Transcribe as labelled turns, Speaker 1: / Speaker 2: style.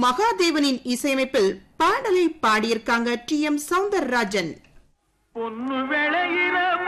Speaker 1: மகாதேவனின் இசையமைப்பில் பாடலை பாடியிருக்காங்க TM சௌந்தரராஜன்.
Speaker 2: பொன்னு விளையிற